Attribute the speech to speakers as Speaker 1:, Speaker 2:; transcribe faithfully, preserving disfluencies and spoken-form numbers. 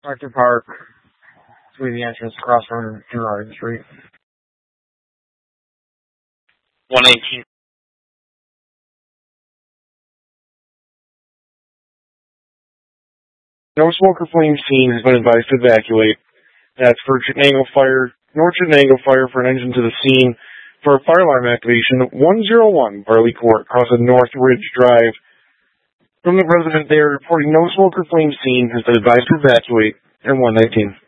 Speaker 1: Arthur Park, through the entrance across from Gerard Street.
Speaker 2: one eighteen.
Speaker 3: No smoke or flame seen has been advised to evacuate. That's for Chittenango Fire, North Chittenango Fire for an engine to the scene. For a fire alarm activation, one oh one Barley Court, across a North Ridge Drive. From the resident there reporting no smoke or flame seen has been advised to evacuate, and one nineteen.